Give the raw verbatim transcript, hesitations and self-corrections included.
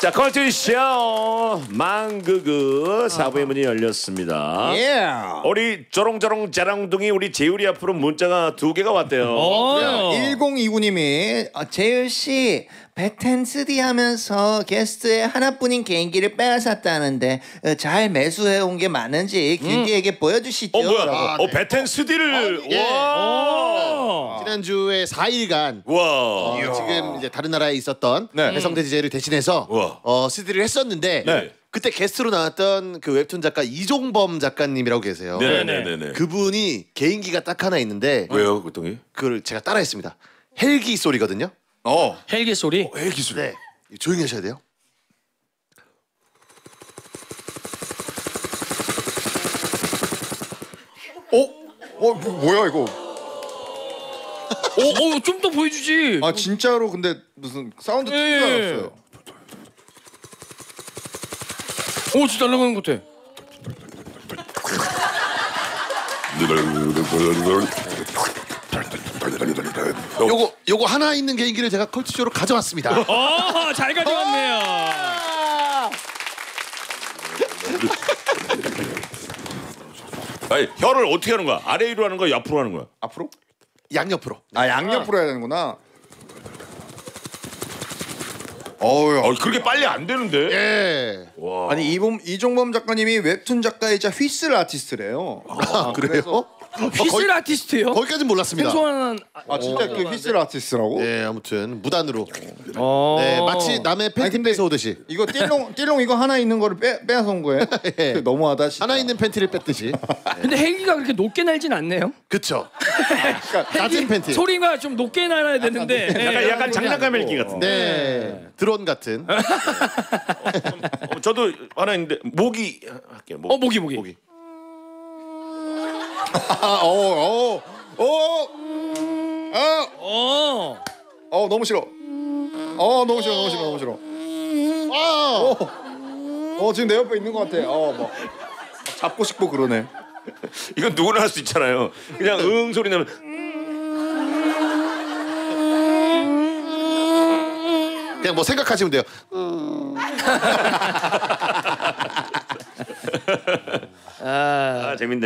자, 컬투쇼 망그그 사 부의 문이 열렸습니다. Yeah. 우리 조롱조롱 자랑둥이 우리 재율이 앞으로 문자가 두 개가 왔대요. 일공이구 님이 어, 재율 씨 배텐스디 하면서 게스트에 하나뿐인 개인기를 빼앗았다는데 어, 잘 매수해 온 게 많은지 균디에게 음. 보여주시죠. 어 뭐야? 아, 어 네. 배텐스디를 아, 예. 와. 지난주에 사 일간 와. 어, 지금 이제 다른 나라에 있었던 네. 해성대 디제이를 대신해서 우와. 어, 씨디를 했었는데 네. 그때 게스트로 나왔던 그 웹툰 작가 이종범 작가님이라고 계세요. 네네네네. 그분이 개인기가 딱 하나 있는데 왜요, 그동이? 그걸 제가 따라했습니다. 헬기 소리거든요. 어. 헬기 소리. 어, 헬기 소리. 네, 조용히 하셔야 돼요. 어? 어 뭐, 뭐야 이거? 어, 어, 좀 더 보여주지. 아 진짜로 근데 무슨 사운드 예. 특이가 났어요. 오, 진짜 날아가는 것 같아. 요거 요거 하나 있는 개인기를 제가 컬투쇼로 가져왔습니다. 어, 잘 가져왔네요. 아니, 혀를 어떻게 하는 거야? 아래 위로 하는 거야? 옆으로 하는 거야? 앞으로? 양옆으로. 아 양옆으로 해야 되는구나. 어우야. 어, 그렇게 빨리 안 되는데. 예. 와. 아니 이범 이종범 작가님이 웹툰 작가이자 휘슬 아티스트래요. 아, 그래요? 휘슬 아티스트요? 거기까지는 몰랐습니다. 생소한. 아 진짜 그 휘슬 아티스트라고? 예, 아무튼 무단으로. 어. 네, 마치 남의 팬티 근데- 뺏어 오듯이 이거 띠롱 띠롱 이거 하나 있는 거를 빼 빼앗아 온 거예요? 예. 너무하다. 진짜. 하나 있는 팬티를 뺐듯이. 근데 헬기가 그렇게 높게 날진 않네요. 그쵸. 그러니까 낮은 팬티. 소리가 좀 높게 날아야 되는데. 약간 예. 약간 장난감 헬기 같은데. 네. 드론 같은. 어, 저도 하나 있는데 모기 할게요. 모- 어, 모기 모기. 모기. 아, 어, 어, 어, 어, 어. 어, 너무 싫어. 어, 너무 싫어, 너무 싫어, 너무 싫어. 아! 어, 어, 지금 내 옆에 있는 것 같아. 어, 뭐 잡고 싶고 그러네. 이건 누구나 할 수 있잖아요. 그냥 응 소리 나면 그냥 뭐 생각하시면 돼요. 아, 재밌네.